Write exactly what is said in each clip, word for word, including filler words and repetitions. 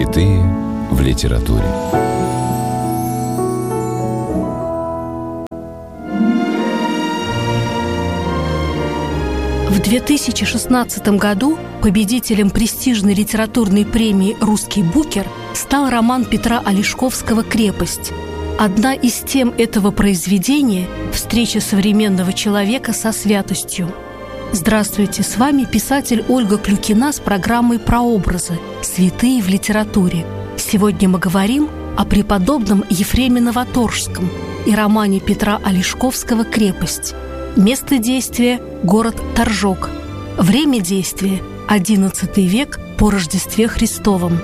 Святые в литературе. В две тысячи шестнадцатом году победителем престижной литературной премии «Русский букер» стал роман Петра Олешковского «Крепость». Одна из тем этого произведения – встреча современного человека со святостью. Здравствуйте, с вами писатель Ольга Клюкина с программой «Прообразы. Святые в литературе». Сегодня мы говорим о преподобном Ефреме Новоторжском и романе Петра Олешковского «Крепость». Место действия – город Торжок. Время действия – одиннадцатый век по Рождестве Христовом.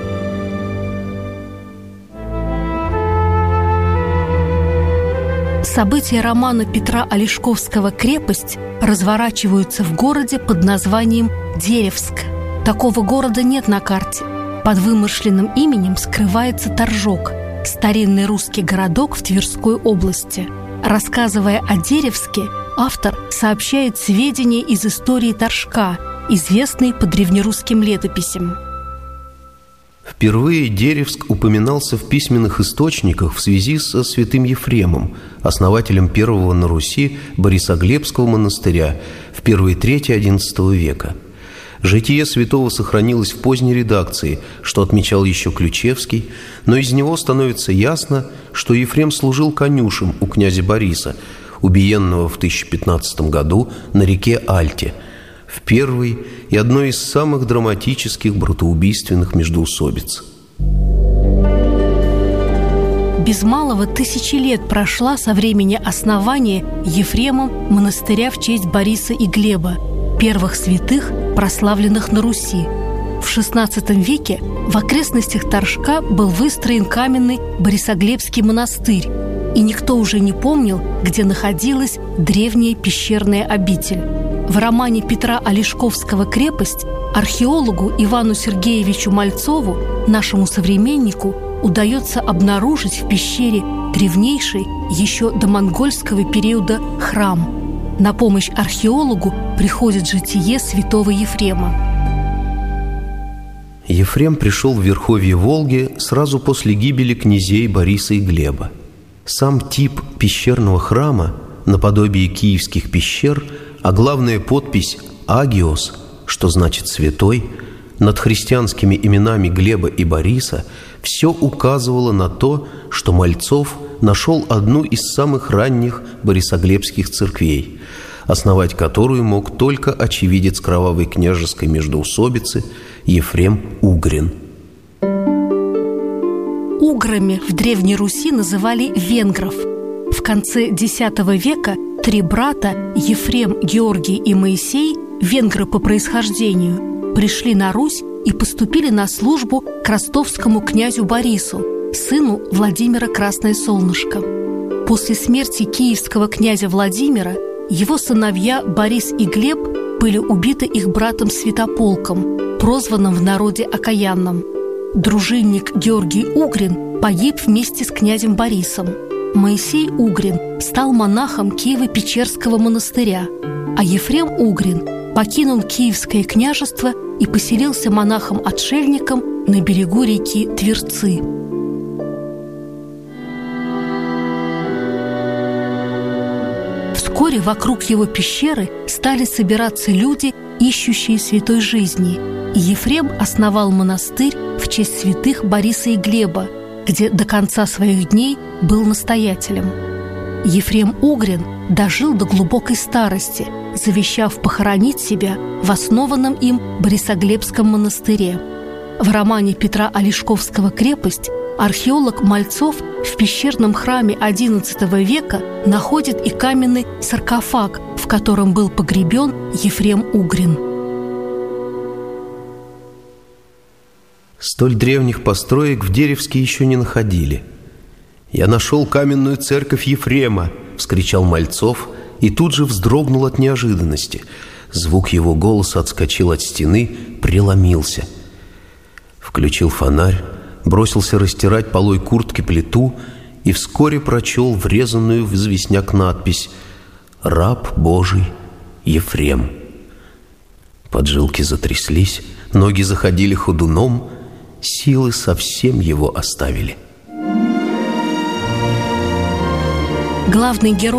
События романа Петра Олешковского «Крепость» разворачиваются в городе под названием Деревск. Такого города нет на карте. Под вымышленным именем скрывается Торжок, старинный русский городок в Тверской области. Рассказывая о Деревске, автор сообщает сведения из истории Торжка, известной по древнерусским летописям. Впервые Деревск упоминался в письменных источниках в связи со святым Ефремом, основателем первого на Руси Борисоглебского монастыря в первой трети одиннадцатого века. Житие святого сохранилось в поздней редакции, что отмечал еще Ключевский, но из него становится ясно, что Ефрем служил конюшем у князя Бориса, убиенного в тысяча пятнадцатом году на реке Альте, в первой и одной из самых драматических братоубийственных междоусобиц. Без малого тысячи лет прошла со времени основания Ефремом монастыря в честь Бориса и Глеба, первых святых, прославленных на Руси. В шестнадцатом веке в окрестностях Торжка был выстроен каменный Борисоглебский монастырь, и никто уже не помнил, где находилась древняя пещерная обитель. В романе Петра Олешковского «Крепость» археологу Ивану Сергеевичу Мальцову, нашему современнику, удается обнаружить в пещере древнейший еще до монгольского периода храм. На помощь археологу приходит житие святого Ефрема. Ефрем пришел в верховье Волги сразу после гибели князей Бориса и Глеба. Сам тип пещерного храма, наподобие киевских пещер, а главная подпись «Агиос», что значит «святой», над христианскими именами Глеба и Бориса все указывало на то, что Мальцов нашел одну из самых ранних борисоглебских церквей, основать которую мог только очевидец кровавой княжеской междоусобицы Ефрем Угрин. Уграми в Древней Руси называли венгров. В конце десятого века три брата, Ефрем, Георгий и Моисей, венгры по происхождению, пришли на Русь и поступили на службу к ростовскому князю Борису, сыну Владимира Красное Солнышко. После смерти киевского князя Владимира его сыновья Борис и Глеб были убиты их братом Святополком, прозванным в народе окаянным. Дружинник Георгий Угрин погиб вместе с князем Борисом. Моисей Угрин стал монахом Киево-Печерского монастыря, а Ефрем Угрин покинул Киевское княжество и поселился монахом-отшельником на берегу реки Тверцы. Вскоре вокруг его пещеры стали собираться люди, ищущие святой жизни, и Ефрем основал монастырь в честь святых Бориса и Глеба, где до конца своих дней был настоятелем. Ефрем Угрин дожил до глубокой старости, завещав похоронить себя в основанном им Борисоглебском монастыре. В романе Петра Олешковского «Крепость» археолог Мальцов в пещерном храме одиннадцатого века находит и каменный саркофаг, в котором был погребен Ефрем Угрин. Столь древних построек в Деревске еще не находили. «Я нашел каменную церковь Ефрема!» — вскричал Мальцов и тут же вздрогнул от неожиданности. Звук его голоса отскочил от стены, преломился. Включил фонарь, бросился растирать полой куртки плиту и вскоре прочел врезанную в известняк надпись «Раб Божий Ефрем». Поджилки затряслись, ноги заходили ходуном, силы совсем его оставили. Главный герой